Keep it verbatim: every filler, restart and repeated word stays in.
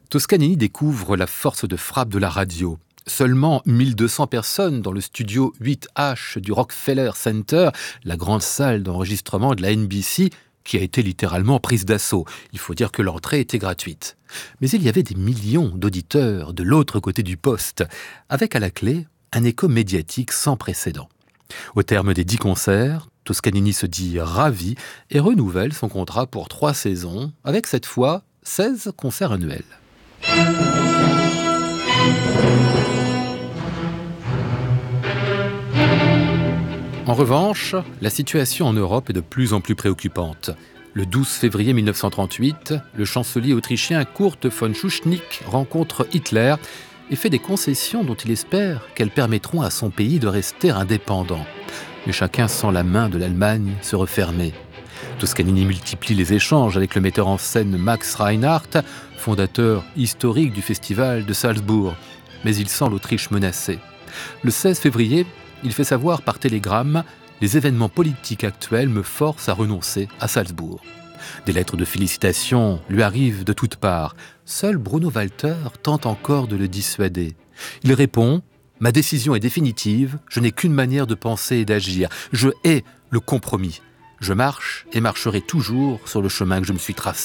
Toscanini découvre la force de frappe de la radio. Seulement mille deux cents personnes dans le studio huit H du Rockefeller Center, la grande salle d'enregistrement de la N B C, qui a été littéralement prise d'assaut. Il faut dire que l'entrée était gratuite. Mais il y avait des millions d'auditeurs de l'autre côté du poste, avec à la clé un écho médiatique sans précédent. Au terme des dix concerts, Toscanini se dit ravi et renouvelle son contrat pour trois saisons, avec cette fois seize concerts annuels. En revanche, la situation en Europe est de plus en plus préoccupante. Le douze février mille neuf cent trente-huit, le chancelier autrichien Kurt von Schuschnigg rencontre Hitler et fait des concessions dont il espère qu'elles permettront à son pays de rester indépendant. Mais chacun sent la main de l'Allemagne se refermer. Toscanini multiplie les échanges avec le metteur en scène Max Reinhardt, fondateur historique du festival de Salzbourg. Mais il sent l'Autriche menacée. Le seize février, il fait savoir par télégramme « Les événements politiques actuels me forcent à renoncer à Salzbourg ». Des lettres de félicitations lui arrivent de toutes parts. Seul Bruno Walter tente encore de le dissuader. Il répond « Ma décision est définitive, je n'ai qu'une manière de penser et d'agir. Je hais le compromis. Je marche et marcherai toujours sur le chemin que je me suis tracé. »